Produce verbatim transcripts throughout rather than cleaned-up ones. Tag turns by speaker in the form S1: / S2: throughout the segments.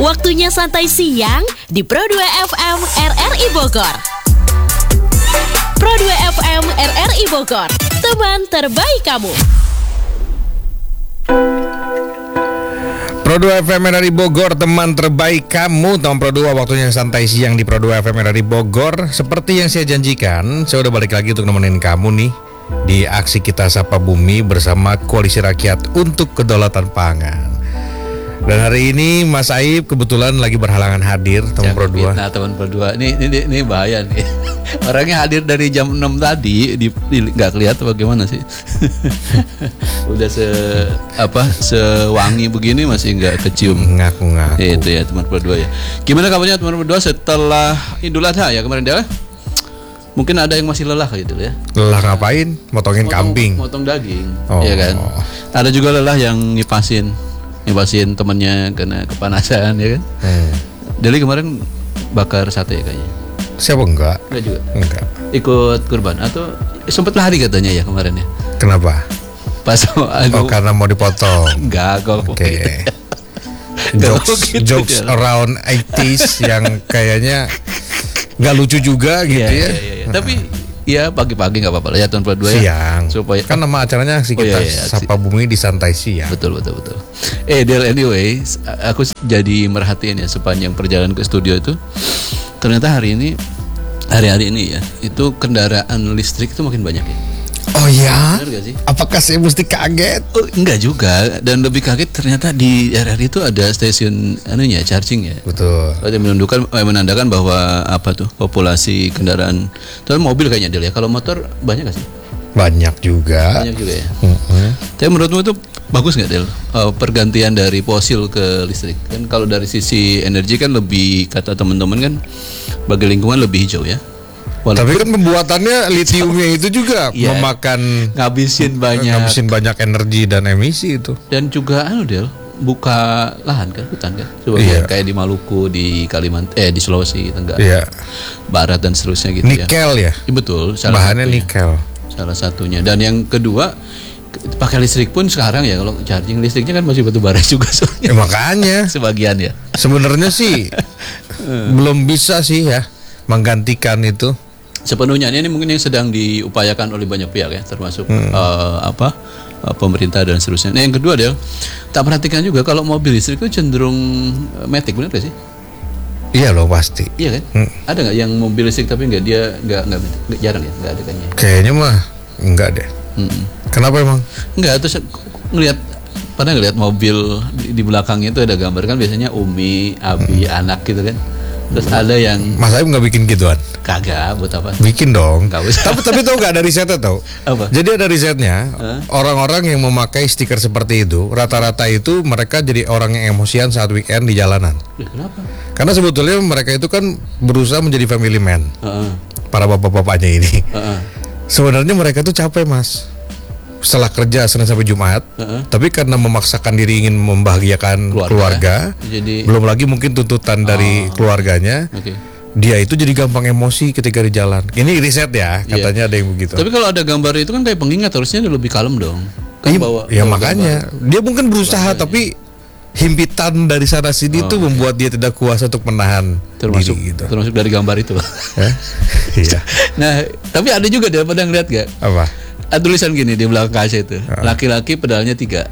S1: Waktunya santai siang di Pro dua F M R R I Bogor. Pro dua F M R R I Bogor, teman terbaik kamu.
S2: Pro dua F M R R I Bogor, teman terbaik kamu. Teman Pro dua, waktunya santai siang di Pro dua F M R R I Bogor. Seperti yang saya janjikan, saya udah balik lagi untuk nemenin kamu nih di aksi kita Sapa Bumi bersama Koalisi Rakyat untuk Kedaulatan Pangan. Dan hari ini Mas Aib kebetulan lagi berhalangan hadir, teman Pro dua.
S3: Nah, teman Pro dua, ini, ini, ini bahaya nih. Orangnya hadir dari jam enam tadi, di, di, gak kelihatan bagaimana sih. Udah se apa sewangi begini masih nggak kecium.
S2: Ngaku-ngaku.
S3: Itu ya teman Pro dua ya. Gimana kabarnya teman Pro dua setelah Idul Adha ya kemarin dia? Mungkin ada yang masih lelah gitu ya.
S2: Lelah ngapain? Motongin
S3: motong,
S2: kambing.
S3: Motong daging,
S2: oh.
S3: ya kan. Ada juga lelah yang ngipasin, ngipasin temannya karena kepanasan ya kan. Hmm. Deli kemarin bakar sate kayaknya.
S2: Siapa enggak?
S3: Enggak juga.
S2: Enggak.
S3: Ikut kurban atau sempat lari katanya ya kemarin ya.
S2: Kenapa?
S3: Pas
S2: oh karena mau dipotong.
S3: Enggak kok.
S2: Oke. Okay. jokes gitu jokes ya. Around eighties yang kayaknya nggak lucu juga gitu ya.
S3: ya. ya, ya, ya. Tapi ya pagi-pagi nggak apa-apa lah ya tahun dua ya.
S2: Siang.
S3: Supaya
S2: kan nama acaranya sih kita oh, iya, iya. Sapa Bumi di Santai Siang.
S3: Betul betul betul. Eh Del, anyway, aku jadi merhatiin ya sepanjang perjalanan ke studio itu. Ternyata hari ini hari-hari ini ya itu kendaraan listrik itu makin banyak ya.
S2: Oh ya?
S3: Benar gak sih?
S2: Apakah saya mesti kaget?
S3: Oh, enggak juga, dan lebih kaget ternyata di R R I itu ada stasiun anunya charging ya.
S2: Betul.
S3: Itu menunjukkan eh, menandakan bahwa apa tuh populasi kendaraan. Terus mobil kayaknya Del ya. Kalau motor banyak gak sih?
S2: Banyak juga.
S3: Banyak juga ya.
S2: Mm-hmm.
S3: Tapi menurutmu itu bagus nggak Del uh, pergantian dari fosil ke listrik? Kan kalau dari sisi energi kan lebih, kata teman-teman kan bagi lingkungan lebih hijau ya. Walaupun
S2: tapi kan pembuatannya litiumnya itu juga yeah, memakan
S3: ngabisin banyak
S2: ngabisin banyak energi dan emisi itu.
S3: Dan juga anu Del, buka lahan kan, hutan kan. Coba yeah. kayak di Maluku, di Kalimantan, eh di Sulawesi Tenggara, yeah. Barat dan seterusnya gitu.
S2: Nikel ya.
S3: ya? Betul.
S2: Bahannya satunya. Nikel.
S3: Salah satunya. Dan yang kedua, pakai listrik pun sekarang ya, kalau charging listriknya kan masih batu bara juga soalnya.
S2: Ya, makanya
S3: sebagian ya.
S2: Sebenarnya sih belum bisa sih ya menggantikan itu
S3: sepenuhnya. Ini mungkin yang sedang diupayakan oleh banyak pihak ya, termasuk hmm. uh, apa uh, pemerintah dan seterusnya. Nah yang kedua Del, tak perhatikan juga kalau mobil listrik itu cenderung matic, benar gak sih?
S2: Iya loh pasti.
S3: Iya kan? Hmm. Ada nggak yang mobil listrik tapi nggak dia nggak nggak jarang ya, nggak ada kan ya?
S2: Kayaknya mah nggak deh. Hmm. Kenapa emang?
S3: Nggak, terus ngelihat, pernah ngelihat mobil di, di belakangnya itu ada gambar kan biasanya Umi, Abi, hmm. anak gitu kan. Terus ada yang
S2: Mas Aib nggak bikin gituan?
S3: Kagak, buat apa?
S2: Bikin dong.
S3: Gak usah.
S2: Tapi tapi tau nggak ada risetnya tau?
S3: Apa?
S2: Jadi ada risetnya. Huh? Orang-orang yang memakai stiker seperti itu rata-rata itu mereka jadi orang yang emosian saat weekend di jalanan.
S3: Ya, kenapa?
S2: Karena sebetulnya mereka itu kan berusaha menjadi family man. Uh-uh. Para bapak-bapaknya ini. Uh-uh. Sebenarnya mereka tuh capek Mas. Setelah kerja Senin sampai Jumat, uh-uh. tapi karena memaksakan diri ingin membahagiakan keluarga, keluarga jadi... belum lagi mungkin tuntutan oh. dari keluarganya, okay. dia itu jadi gampang emosi ketika di jalan. Ini riset ya, katanya yeah. ada yang begitu.
S3: Tapi kalau ada gambar itu kan kayak pengingat, harusnya lebih kalem dong. Kan
S2: ya,
S3: bawa,
S2: ya
S3: bawa
S2: makanya gambar. Dia mungkin berusaha Bahaya. Tapi himpitan dari sana sini itu oh, membuat okay. dia tidak kuasa untuk menahan
S3: termasuk,
S2: diri gitu.
S3: Termasuk dari gambar itu.
S2: Iya.
S3: Nah, tapi ada juga dia pada ngeliat gak?
S2: Apa?
S3: Ada tulisan gini di belakang kaca itu, uh. laki-laki pedalnya tiga.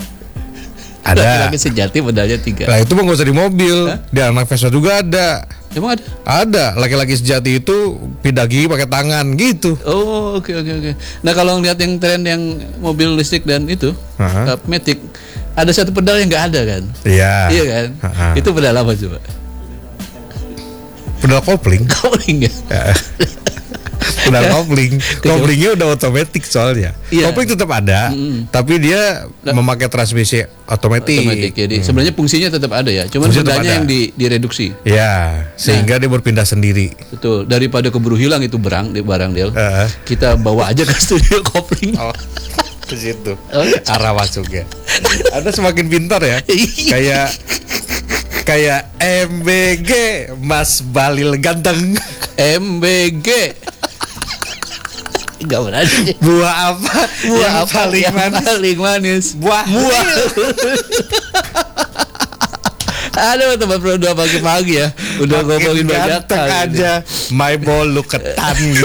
S2: Ada.
S3: Laki-laki sejati pedalnya tiga.
S2: Nah itu mah gak usah di mobil, huh? Di anak Vespa juga ada.
S3: Emang ada?
S2: Ada. Laki-laki sejati itu pindah gigi pakai tangan gitu.
S3: Oh oke okay, oke okay, oke. Okay. Nah kalau ngeliat yang tren yang mobil listrik dan itu, uh-huh. uh, matic, ada satu pedal yang nggak ada kan?
S2: Iya.
S3: Iya kan? Uh-huh. Itu pedal apa coba?
S2: Pedal kopling.
S3: Kopling ya.
S2: Udah kopling, koplingnya udah otomatis soalnya. Yeah. Kopling tetap ada, mm-hmm. tapi dia nah, memakai transmisi otomatis.
S3: Otomatis. Jadi hmm. sebenarnya fungsinya tetap ada ya, cuman pedalnya yang di, direduksi.
S2: Ya, sehingga nah, dia berpindah sendiri.
S3: Betul. Daripada keburu hilang itu barang, di barang Del, uh. kita bawa aja ke studio kopling.
S2: Oh, ke situ. Oh. Arah masuknya. Anda semakin pintar ya. Kayak kayak M B G Mas Balil ganteng.
S3: M B G. Enggak berani.
S2: Buah apa?
S3: Buah
S2: yang
S3: apa
S2: paling
S3: yang
S2: manis?
S3: Paling manis.
S2: Buah.
S3: Buah. Aduh, teman Pro dua pagi-pagi ya. Udah ngomongin banyak
S2: ganteng aja. My bolu ketan gitu.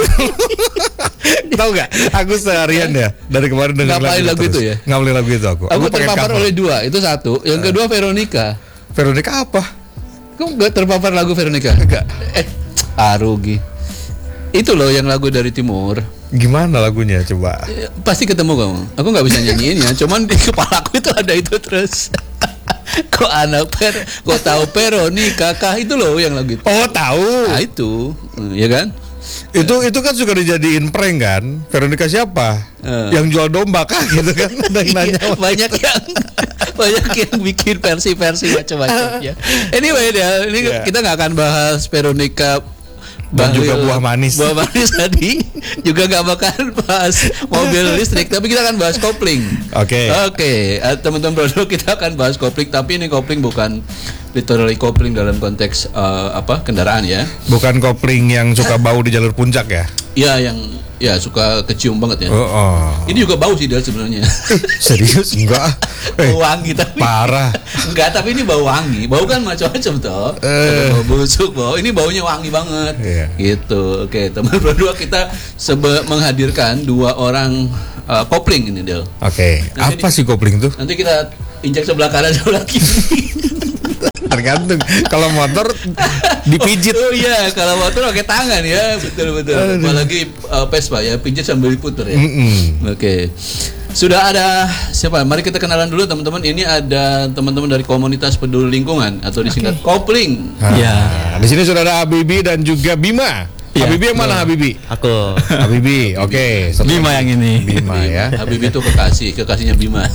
S2: Tahu gak? Aku seharian ya dari kemarin dengar
S3: Ngapalin lagu itu ya?
S2: Ngapalin lagu itu aku.
S3: Aku
S2: pakai
S3: terpapar
S2: cover.
S3: oleh dua, itu satu. Yang kedua Veronica.
S2: Veronica apa?
S3: Kamu gak terpapar lagu Veronica? Enggak. Eh, arugi. Itu loh yang lagu dari timur.
S2: Gimana lagunya coba?
S3: Eh, Pasti ketemu kamu. Aku nggak bisa nyanyiinnya, cuman di kepalaku itu ada itu terus. Kok anak per, kok tahu Veronica kah itu loh yang lagu itu.
S2: Oh tahu.
S3: Nah itu, ya kan?
S2: Itu itu kan suka dijadiin prank kan? Veronica siapa?
S3: Eh.
S2: Yang jual domba kah gitu kan? Ada yang nanya.
S3: Iya, banyak yang banyak yang bikin versi-versi macam-macam ya. Anyway ya, ini
S2: Yeah.
S3: kita nggak akan bahas Veronica
S2: Dan juga
S3: Bahlil-
S2: buah manis.
S3: Buah manis tadi juga nggak bakal bahas mobil listrik, tapi kita akan bahas kopling.
S2: Oke.
S3: Oke, eh, teman-teman produk kita akan bahas kopling, tapi ini kopling bukan literally kopling dalam konteks eh, apa kendaraan ya.
S2: Bukan kopling yang suka bau di jalur puncak ya?
S3: Ya yang ya suka kecium banget ya.
S2: Oh, oh.
S3: Ini juga bau sih dia sebenarnya.
S2: Serius enggak? Eh,
S3: Bau wangi tapi
S2: parah.
S3: enggak, tapi ini bau wangi. Bau kan macam-macam toh.
S2: Eh.
S3: Ada bau busuk, bau. Ini baunya wangi banget.
S2: Iya.
S3: Gitu. Oke, teman berdua kita sebe menghadirkan dua orang uh, kopling ini, Del.
S2: Oke,
S3: Nanti
S2: apa
S3: di-
S2: sih kopling tuh?
S3: Nanti kita injak sebelah kanan sebelah kiri.
S2: Tergantung. Kalau motor dipijit.
S3: Oh iya, kalau motor pakai tangan ya, betul betul. Apalagi uh, Vespa ya, pijit sambil diputer ya.
S2: Mm-mm.
S3: Oke. Sudah ada siapa? Mari kita kenalan dulu teman-teman. Ini ada teman-teman dari komunitas peduli lingkungan atau disingkat kopling.
S2: Nah,
S4: Iya.
S2: Di sini sudah ada Habibi dan juga Bima.
S4: Iya.
S2: Habibi yang mana Habibi?
S4: Aku
S2: Habibi, oke.
S4: Bima yang ini.
S2: Bima ya.
S3: Habibie itu kekasih, kekasihnya Bima.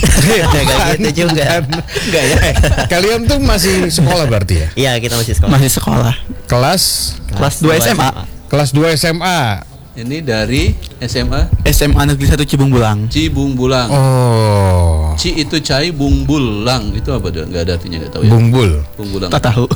S4: Jaga gitu juga.
S3: Enggak ya?
S2: Eh, kalian tuh masih sekolah berarti ya?
S5: Iya, kita masih sekolah.
S4: Masih sekolah.
S2: Kelas
S4: Kelas dua S M A.
S2: kelas dua S M A.
S3: Ini dari S M A
S4: S M A Negeri satu Cibung Bulang.
S3: Cibung Bulang.
S2: Oh.
S3: Ci itu cai bung bulang. Itu apa dia? Enggak ada artinya, enggak tahu ya.
S2: Bungbul.
S3: Bung Bulang.
S4: Tak tahu.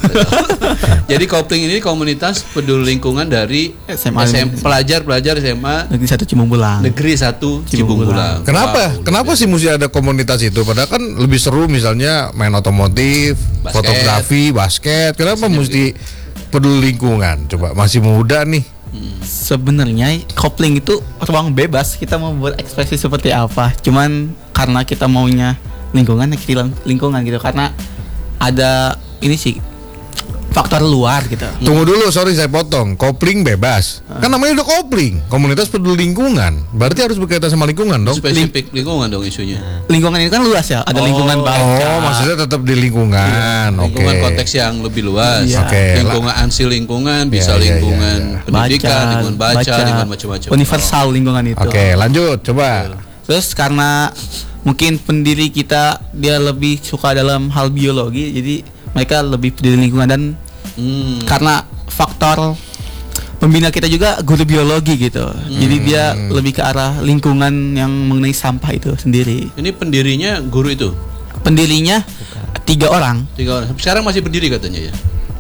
S3: Jadi kopling ini komunitas peduli lingkungan dari
S4: S M A.
S3: S M pelajar-pelajar S M A
S4: Negeri satu Cibung Bulang.
S3: Negeri satu Cibung
S4: Cibung
S3: Bulang.
S2: Kenapa?
S3: Wow,
S2: Kenapa sih mesti ada komunitas itu? Padahal kan lebih seru misalnya main otomotif,
S3: Basket.
S2: fotografi, basket. Kenapa mesti peduli lingkungan? Coba masih muda nih.
S4: Sebenarnya kopling itu ruang bebas, kita mau berekspresi seperti apa. Cuman karena kita maunya lingkungan, ya kita lingkungan gitu. Karena ada ini sih faktor luar gitu.
S2: Tunggu dulu, sorry saya potong. Kopling bebas. Kan namanya udah kopling, komunitas peduli lingkungan. Berarti harus berkaitan sama lingkungan dong.
S3: Spesifik lingkungan dong isunya.
S4: Lingkungan ini kan luas ya. Ada
S3: Oh.
S4: lingkungan baca.
S2: Oh, maksudnya tetap di lingkungan. Oke.
S3: Lingkungan konteks yang lebih luas.
S4: Iya.
S2: Oke.
S3: Lingkungan ansi lingkungan, bisa
S2: iya, iya,
S3: lingkungan
S2: iya.
S3: pendidikan, lingkungan baca, lingkungan macam-macam.
S4: Universal lingkungan itu.
S2: Oke, lanjut coba.
S4: Terus karena mungkin pendiri kita dia lebih suka dalam hal biologi, jadi mereka lebih peduli lingkungan. Dan
S3: Hmm.
S4: karena faktor pembina kita juga guru biologi gitu, jadi dia lebih ke arah lingkungan yang mengenai sampah itu sendiri.
S3: Ini pendirinya guru itu.
S4: Pendirinya tiga orang.
S3: Tiga orang. Sekarang masih berdiri katanya ya.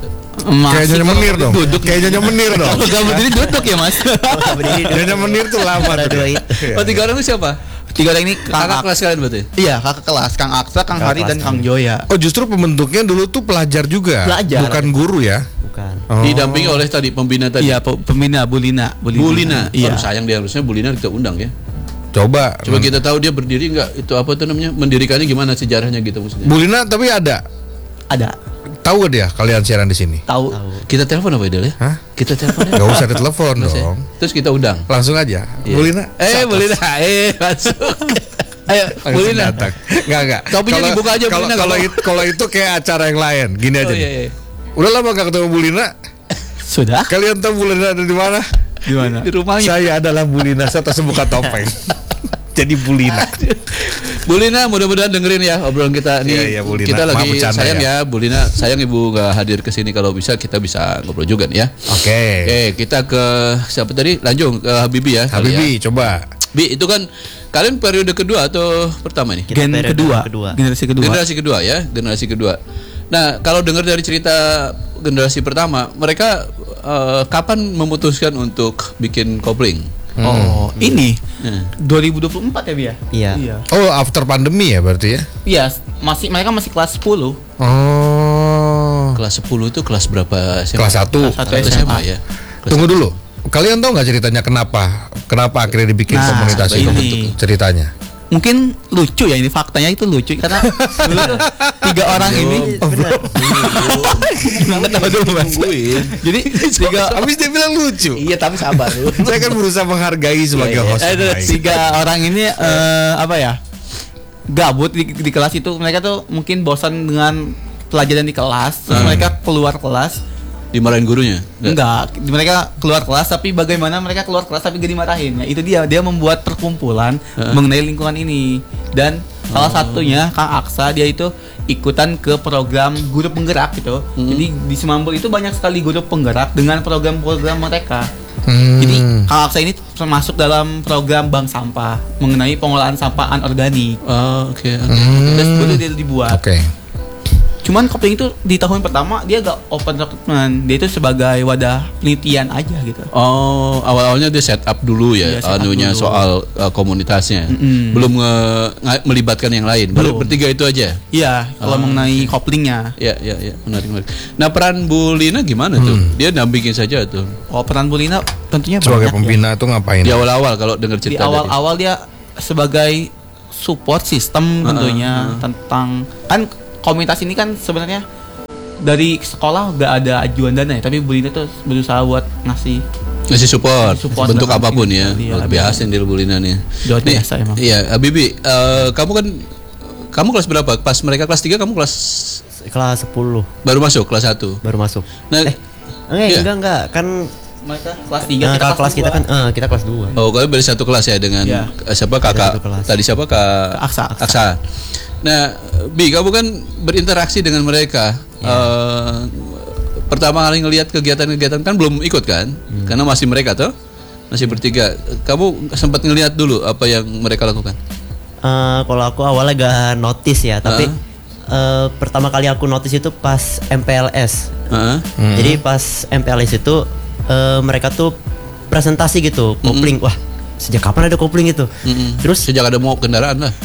S2: Kayaknya menir dong.
S4: duduk.
S2: Kayaknya menir dong.
S4: Kalau nggak berdiri duduk ya mas.
S2: Kayaknya menir tuh lama
S5: Ada
S2: tuh.
S5: dua itu.
S3: Oh, tiga orang itu siapa?
S4: Tiga orang ini Kang
S3: Kakak
S4: Ak-
S3: kelas kalian berarti?
S4: Iya kakak kelas, Kang Aksa, Kang
S5: Kakak
S4: Hari
S5: kelas
S4: dan
S5: kami.
S4: Kang Joya.
S2: Oh, justru pembentuknya dulu tuh pelajar juga.
S4: Pelajar.
S2: Bukan guru ya.
S5: Bukan.
S2: Oh.
S3: Didampingi oleh tadi pembina tadi.
S4: Iya pe- pembina Bulina.
S3: Bulina.
S4: Iya.
S3: Oh, sayang dia, harusnya Bulina kita undang ya.
S2: Coba.
S3: Coba kita tahu dia berdiri nggak? Itu apa tuh namanya? Mendirikannya gimana sejarahnya gitu maksudnya?
S2: Bulina tapi ada.
S4: Ada.
S2: Tahu gak dia kalian siaran di sini?
S4: Tahu.
S3: Kita telepon apa Del ya?
S2: Hah?
S3: Kita telepon ya.
S2: Gak usah ditelepon
S3: Nggak usah ya?
S2: dong.
S3: Terus kita undang.
S2: Langsung aja.
S3: Iya.
S2: Bulina.
S3: Eh, Bulina. Eh, masuk. Ayo,
S2: Langsung
S3: Bulina.
S2: datang. Enggak enggak.
S3: Topinya
S2: Kalau-
S3: dibuka aja,
S2: Kalau
S3: Bulina,
S2: kalau
S3: nggak
S2: itu, kalau itu kayak acara yang lain. Gini aja
S3: Oh,
S2: nih.
S3: iya, iya.
S2: Udah lama gak ketemu Bulina?
S4: Sudah?
S2: Kalian tahu Bulina ada di mana?
S4: Di mana?
S3: Di rumahnya.
S2: Saya adalah Bulina, saya atas buka topeng. Jadi Bulina.
S3: Bulina, mudah-mudahan dengerin ya obrolan kita nih.
S2: Iya, iya, Bulina.
S3: Kita
S2: Maaf
S3: lagi
S2: bercanda
S3: sayang
S2: ya.
S3: ya. Bulina. Sayang ibu gak hadir ke sini, kalau bisa kita bisa ngobrol juga nih ya.
S2: Oke.
S3: Oke, kita ke siapa tadi? Lanjut ke Habibi ya. kali ya.
S2: Habibi, coba.
S3: Bi, itu kan kalian periode kedua atau pertama nih?
S5: Kita
S4: Gen
S5: periode
S4: kedua.
S5: kedua.
S4: Generasi kedua.
S3: Generasi kedua ya, generasi kedua. Nah, kalau dengar dari cerita generasi pertama, mereka eh, kapan memutuskan untuk bikin kopling?
S4: Oh, ini
S3: Hmm.
S4: dua ribu dua puluh empat ya, Bia?
S5: Iya.
S4: Iya.
S2: Oh, after pandemi ya berarti ya?
S4: Iya, masih mereka masih kelas sepuluh.
S2: Oh.
S3: kelas sepuluh itu kelas berapa S M A?
S2: Kelas satu.
S4: Kelas satu
S3: S M A ya. Kelas
S2: Tunggu dulu. Kalian tahu nggak ceritanya kenapa? Kenapa akhirnya dibikin
S4: Nah,
S2: komunitas itu?
S4: ini.
S2: Ceritanya.
S4: Mungkin lucu ya ini, faktanya itu lucu karena dulu tuh tiga orang ini
S2: Oh, bro.
S4: nggak tahu dulu Mas.
S3: Tungguin.
S4: Jadi tiga
S2: Habis dia bilang lucu.
S3: Iya tapi sabar lu.
S2: Saya kan berusaha menghargai sebagai host.
S4: eh,
S2: yang baik.
S4: tiga orang ini eh, apa ya, gabut di, di kelas itu. Mereka tuh mungkin bosan dengan pelajaran di kelas, terus
S3: Hmm.
S4: mereka keluar kelas.
S3: Dimarahin gurunya?
S4: Enggak, mereka keluar kelas tapi bagaimana mereka keluar kelas tapi gak dimarahin. Ya, itu dia, dia membuat perkumpulan
S3: Uh.
S4: mengenai lingkungan ini. Dan salah satunya Kang Aksa, dia itu ikutan ke program guru penggerak gitu.
S3: Hmm.
S4: Jadi di Semambur itu banyak sekali guru penggerak dengan program-program mereka.
S2: Hmm.
S4: Jadi Kang Aksa ini termasuk dalam program bank sampah mengenai pengolahan sampah anorganik.
S3: Oh, oke. oke.
S2: Hmm.
S4: Terus baru dia dibuat.
S2: Oke.
S4: Cuman kopling itu di tahun pertama dia gak open recruitment, dia itu sebagai wadah penelitian aja gitu.
S3: Oh, awal-awalnya dia set up dulu ya,
S4: Iya, set up
S3: anunya
S4: dulu.
S3: soal uh, komunitasnya.
S4: Mm-mm.
S3: Belum nge- nga- melibatkan yang lain. Baru
S4: Belum.
S3: bertiga itu aja.
S4: Iya, kalau
S3: Oh,
S4: mengenai koplingnya.
S3: Ya, ya, ya, menarik, menarik. Nah, peran Bu Lina gimana tuh? Dia dampingin saja tuh.
S4: Oh, peran Bu Lina tentunya
S2: Sebagai
S4: banyak ya.
S2: pembina itu ngapain?
S3: Di awal-awal kalau dengar
S4: Di
S3: cerita
S4: awal-awal dia sebagai support sistem tentunya tentang, kan komunitas ini kan sebenarnya dari sekolah gak ada ajuan dana ya, tapi Bu Lina tuh berusaha buat ngasih
S3: dari ngasih support,
S4: Support
S3: bentuk
S4: dalam
S3: apapun
S4: ini.
S3: ya.
S4: Iya,
S3: Luar biasa nih Bu Lina nih.
S4: Luar
S3: Nih,
S4: biasa emang.
S3: Iya, Habibi, eh, kamu kan kamu kelas berapa? Pas mereka kelas tiga, kamu kelas
S5: Kelas sepuluh
S3: baru masuk kelas satu.
S5: baru masuk.
S3: Nah,
S5: Eh, enggak,
S3: Iya.
S5: enggak, enggak. Kan
S4: mereka kelas tiga,
S5: eh,
S4: kita
S5: kalau kelas kita
S4: dua.
S5: kan eh, kita kelas dua.
S3: oh, kalian dari satu kelas ya dengan
S4: Iya.
S3: eh, siapa kakak?
S5: satu kelas.
S3: Tadi siapa kak?
S4: Aksa, Aksa.
S3: Aksa. Nah, Bi, kamu kan berinteraksi dengan mereka. Eh, pertama kali ngelihat kegiatan-kegiatan kan belum ikut kan? Karena masih mereka tuh, masih bertiga. Kamu sempat ngelihat dulu apa yang mereka lakukan?
S5: Eh, kalau aku awalnya gak notice ya, tapi eh, pertama kali aku notice itu pas M P L S.
S3: Heeh.
S5: Jadi pas M P L S itu eh, mereka tuh presentasi gitu, kopling. Wah, sejak kapan ada kopling itu?
S3: Mm-mm.
S5: Terus
S3: Sejak ada mau kendaraan lah.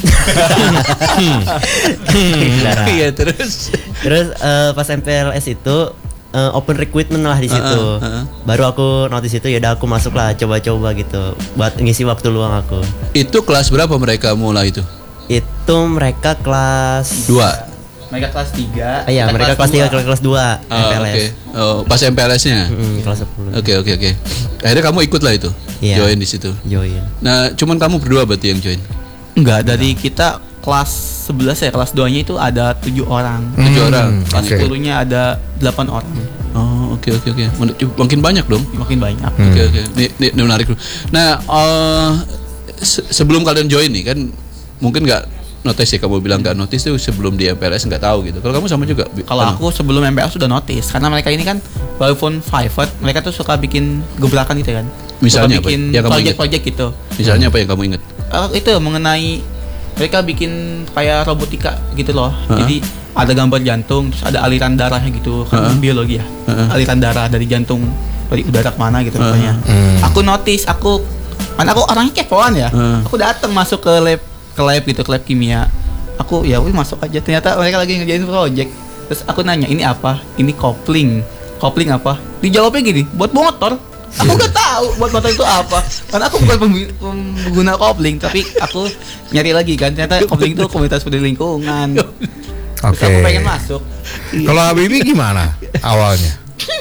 S5: Kendaraan.
S3: Iya terus.
S5: Terus eh, pas M P L S itu eh, open recruitment lah di situ.
S3: Heeh, heeh.
S5: Baru aku notice itu, ya udah aku masuk lah, coba-coba gitu buat ngisi waktu luang aku.
S3: Itu kelas berapa mereka mulai itu?
S5: Itu mereka kelas
S3: Dua.
S4: Mereka kelas tiga.
S5: Ah, iya,
S4: kita
S5: mereka kelas tiga,
S4: dua.
S5: kelas dua
S3: Ah,
S5: M P L S.
S3: oke. Oh, pas M P L S-nya.
S5: Mm, kelas sepuluh.
S3: Oke oke oke. Akhirnya kamu ikut lah itu.
S5: Iya.
S3: Join di situ.
S5: Join.
S3: Nah, cuman kamu berdua berarti yang join.
S4: Enggak, dari kita kelas sebelas ya, kelas dua nya itu ada tujuh orang.
S3: Tujuh
S2: Hmm,
S3: orang.
S4: Kelas
S2: oke.
S4: sepuluh-nya ada delapan orang.
S3: Oh, oke oke oke. Men- Makin banyak dong.
S4: Makin banyak.
S3: Oke oke. Ini, ini, ini menarik dulu. Nah, eh, se- sebelum kalian join nih kan mungkin nggak notice ya, kamu bilang nggak notice tuh sebelum di M P L S nggak tahu gitu. Kalau kamu sama juga? Bi?
S4: Kalau
S3: Anu?
S4: aku sebelum M P L S sudah notice, karena mereka ini kan walaupun private, mereka tuh suka bikin gebrakan gitu kan.
S3: Misalnya apa?
S4: suka bikin
S3: Yang kamu
S4: project-project gitu.
S3: Misalnya apa yang kamu ingat?
S4: Eh, itu mengenai mereka bikin kayak robotika gitu loh.
S3: Ha-ha.
S4: Jadi ada gambar jantung, terus ada aliran darahnya gitu, kan
S3: Ha-ha.
S4: biologi ya.
S3: Ha-ha.
S4: Aliran darah dari jantung dari udara kemana gitu
S3: Ha-ha.
S4: rupanya.
S2: Hmm.
S4: Aku notice, aku kan aku orangnya kepoan ya.
S3: Ha.
S4: Aku datang masuk ke lab ke lab gitu, ke lab kimia. Aku ya wih masuk aja, ternyata mereka lagi ngerjain project. Terus aku nanya, ini apa? Ini kopling. Kopling apa? Dijawabnya gini, buat motor. Aku gak tahu buat motor itu apa, karena aku bukan pembi- pengguna kopling, tapi aku nyari lagi kan, ternyata kopling itu komunitas peduli lingkungan. Terus
S2: Oke.
S4: aku pengen masuk.
S2: Kalau Habibi gimana awalnya?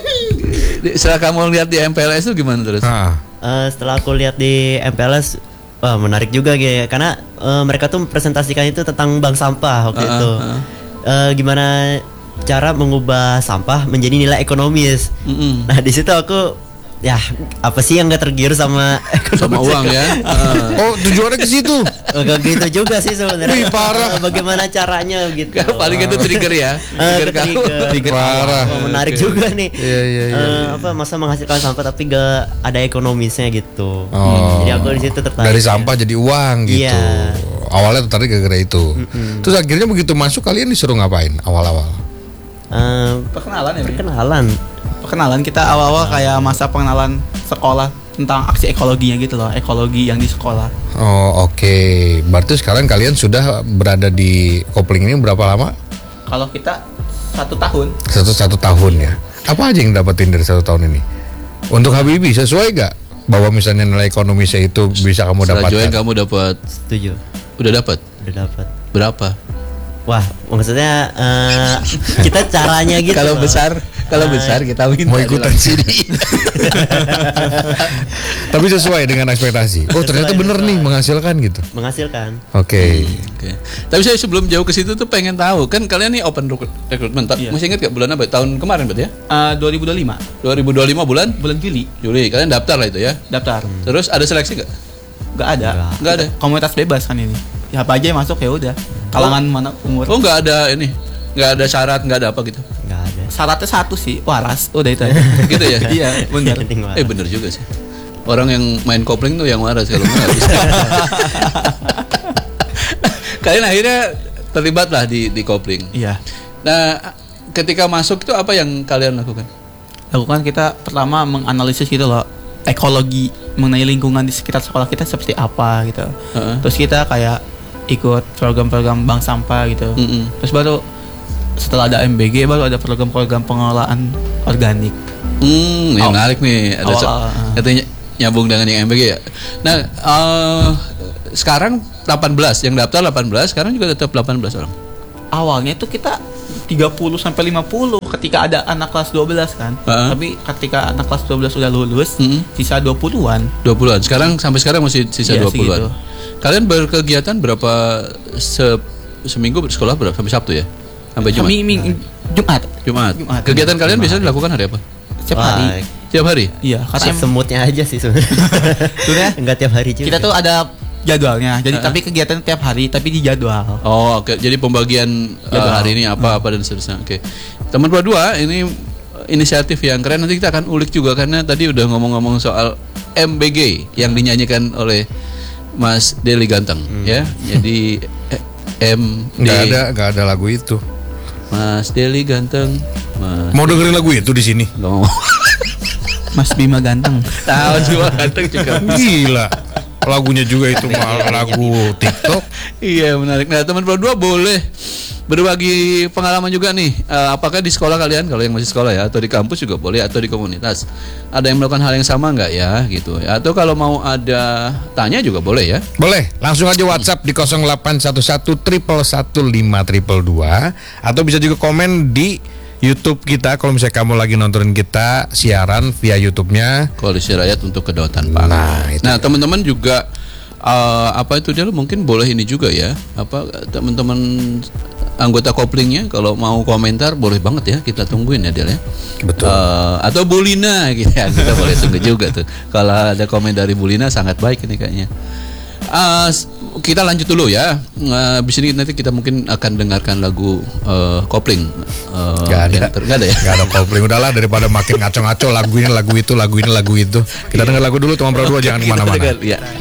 S3: Di- Setelah kamu lihat di M P L S itu gimana terus?
S2: Ah,
S5: Eh, setelah aku lihat di M P L S, wah menarik juga gitu ya, karena eh, mereka tuh presentasikan itu tentang bank sampah waktu
S3: Ah,
S5: itu.
S3: ah.
S5: Eh, gimana cara mengubah sampah menjadi nilai ekonomis.
S3: Mm-mm.
S5: Nah di situ aku, ya apa sih yang gak tergiur sama
S3: Sama uang ya. Ah.
S2: oh tujuannya ke situ.
S5: Enggak gitu juga sih sebenarnya.
S2: Wih, parah.
S5: Eh, Bagaimana caranya gitu.
S3: Paling itu trigger ya.
S5: Eh,
S3: Trigger kamu.
S5: trigger.
S2: Parah.
S5: Wah, menarik
S3: Oke.
S5: juga nih.
S2: Iya, iya, iya,
S5: Eh, apa masa menghasilkan sampah tapi gak ada ekonomisnya gitu.
S2: Oh.
S5: Jadi aku di situ tertarik.
S2: Dari sampah jadi uang gitu.
S5: Iya.
S2: Awalnya tertarik gara-gara itu. Terus akhirnya begitu masuk kalian disuruh ngapain awal-awal?
S5: Eh,
S4: Perkenalan ya, Bri?
S5: perkenalan.
S4: Perkenalan kita awal-awal kayak masa pengenalan sekolah tentang aksi ekologinya gitu loh, ekologi yang di sekolah.
S2: Oh oke. Berarti sekarang kalian sudah berada di kopling ini berapa lama?
S4: Kalau kita satu tahun.
S2: Satu satu tahun ya. Apa aja yang dapetin dari satu tahun ini? Untuk Habibie sesuai gak? Bahwa misalnya nilai ekonomisnya itu bisa kamu
S3: Setelah
S2: dapatkan.
S3: join kamu dapat.
S5: Setuju.
S3: Udah dapat?
S5: Udah dapat.
S3: Berapa?
S5: Wah, maksudnya eh, kita caranya gitu.
S3: Kalau
S5: loh.
S3: besar, kalau
S5: Nah,
S3: besar kita minta
S2: Mau ikutan sini. Tapi sesuai dengan ekspektasi. Oh ternyata
S5: Sesuai,
S2: bener
S5: sesuai.
S2: nih menghasilkan gitu.
S5: Menghasilkan.
S2: Oke.
S3: Oke. Tapi saya sebelum jauh ke situ tuh pengen tahu, kan kalian nih open recruit- recruitment. Ta-
S4: Iya.
S3: Masih ingat gak bulan apa? Tahun kemarin berarti ya?
S4: Eh, dua ribu dua puluh lima
S3: dua ribu dua puluh lima bulan
S4: bulan Juli
S3: Juli. Kalian daftar lah itu ya.
S4: daftar.
S3: Terus ada seleksi gak?
S4: Nggak ada.
S3: Nggak ada.
S4: Komunitas bebas kan ini. Ya apa aja yang masuk ya udah. Kalangan mana umur.
S3: Oh nggak ada ini, nggak ada syarat, nggak ada apa gitu.
S5: Enggak ada.
S4: Syaratnya satu sih, waras. Udah itu aja.
S3: Gitu ya?
S4: Iya, benar.
S5: Yang penting waras.
S3: Eh bener juga sih. Orang yang main kopling tuh yang waras kalau nggak bisa. Kalian akhirnya terlibat lah di di kopling.
S4: Iya.
S3: Nah, ketika masuk itu apa yang kalian lakukan?
S4: Lakukan kita pertama menganalisis gitu loh, ekologi mengenai lingkungan di sekitar sekolah kita seperti apa gitu.
S3: Heeh.
S4: Terus kita kayak ikut program-program bank sampah gitu.
S3: Mm-mm.
S4: Terus baru setelah ada M B G baru ada program-program pengelolaan organik.
S3: Hmm, yang
S4: Awal-
S3: menarik nih. Ada so-
S4: awal, uh.
S3: katanya nyambung dengan yang M B G ya. Nah, eh, sekarang delapan belas, yang daftar delapan belas, sekarang juga tetap delapan belas orang.
S4: Awalnya itu kita tiga puluh sampai lima puluh ketika ada anak kelas dua belas kan.
S3: Uh-huh.
S4: Tapi ketika anak kelas dua belas sudah lulus,
S3: Mm-mm.
S4: sisa dua puluhan.
S3: dua puluhan. Sekarang sampai sekarang masih sisa
S4: Iya,
S3: dua puluhan.
S4: segitu.
S3: Kalian berkegiatan berapa se seminggu bersekolah berapa sampai Sabtu ya? Sampai Jumat.
S4: Kami ming- Jumat.
S3: Jumat.
S4: Jumat.
S3: Kegiatan kalian biasanya dilakukan hari apa?
S4: Setiap
S5: Wah,
S4: hari.
S3: Tiap hari?
S4: Iya, karena em-
S5: semutnya aja sih sebenarnya.
S4: Sebenarnya
S5: Enggak tiap hari juga.
S4: kita tuh ada jadwalnya. Jadi
S3: Uh-huh.
S4: tapi kegiatan tiap hari tapi di jadwal.
S3: Oh, oke. Jadi pembagian uh,
S4: Jadwal.
S3: hari ini apa apa dan seterusnya. Oke. Teman berdua ini uh, inisiatif yang keren. Nanti kita akan ulik juga karena tadi udah ngomong-ngomong soal M B G yang dinyanyikan oleh Mas Deli Ganteng ya. Jadi eh, M D
S2: Nggak ada nggak ada lagu itu.
S3: Mas Deli Ganteng. Mas
S2: Mau dengerin lagu itu di sini?
S3: Nggak mau.
S4: Mas Bima ganteng.
S3: Tahu juga Ganteng juga.
S2: Gila. Lagunya juga itu malah lagu TikTok.
S3: Iya menarik. Nah teman berdua boleh berbagi pengalaman juga nih. Eh, apakah di sekolah kalian, kalau yang masih sekolah ya, atau di kampus juga boleh, atau di komunitas, ada yang melakukan hal yang sama nggak ya, gitu. Atau kalau mau ada tanya juga boleh ya.
S2: Boleh, langsung aja WhatsApp di nol delapan satu satu satu satu lima dua dua atau bisa juga komen di YouTube kita kalau misalnya kamu lagi nontonin kita siaran via YouTube-nya.
S3: Koalisi Rakyat untuk Kedaulatan Pangan.
S2: Nah, itu.
S3: Nah teman-teman juga eh, apa itu dia mungkin boleh ini juga ya. Apa teman-teman anggota koplingnya kalau mau komentar boleh banget ya, kita tungguin ya Del ya.
S2: Betul.
S3: Eh, atau Bulina gitu ya, kita boleh tunggu juga tuh. Kalau ada komen dari Bulina sangat baik ini kayaknya. Eh, s- kita lanjut dulu ya. Eh, Abis ini nanti kita mungkin akan dengarkan lagu eh, kopling. Eh,
S2: Gak ada.
S3: yang ter- nggak ada ya.
S2: Gak ada kopling. Udahlah daripada makin ngaco-ngaco lagu ini lagu itu lagu ini lagu itu. Kita dengar lagu dulu teman berdua jangan
S3: Kita
S2: kemana-mana.
S3: dengar, ya.